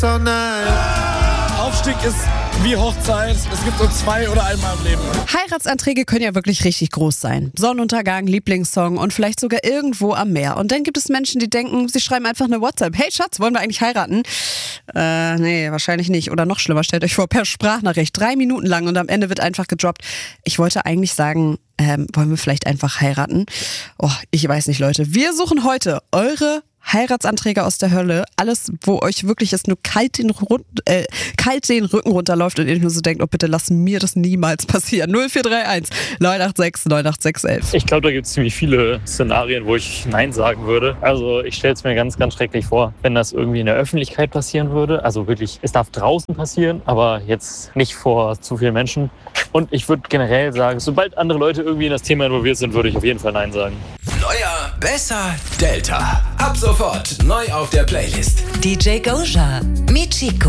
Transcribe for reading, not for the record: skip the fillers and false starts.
Aufstieg ist wie Hochzeit. Es gibt nur 2 oder einmal im Leben. Heiratsanträge können ja wirklich richtig groß sein. Sonnenuntergang, Lieblingssong und vielleicht sogar irgendwo am Meer. Und dann gibt es Menschen, die denken, sie schreiben einfach eine WhatsApp. Hey Schatz, wollen wir eigentlich heiraten? Nee, wahrscheinlich nicht. Oder noch schlimmer, stellt euch vor, per Sprachnachricht, 3 Minuten lang und am Ende wird einfach gedroppt. Ich wollte eigentlich sagen, wollen wir vielleicht einfach heiraten? Oh, ich weiß nicht, Leute. Wir suchen heute eure Heiratsanträge aus der Hölle. Alles, wo euch wirklich es nur kalt den Rücken runterläuft und ihr nur so denkt, oh bitte lass mir das niemals passieren. 0431 986 98611. Ich glaube, da gibt es ziemlich viele Szenarien, wo ich Nein sagen würde. Also ich stelle es mir ganz, ganz schrecklich vor, wenn das irgendwie in der Öffentlichkeit passieren würde. Also wirklich, es darf draußen passieren, aber jetzt nicht vor zu vielen Menschen. Und ich würde generell sagen, sobald andere Leute irgendwie in das Thema involviert sind, würde ich auf jeden Fall Nein sagen. Neuer, besser, Delta. Ab sofort neu auf der Playlist. DJ Goja, Michiko.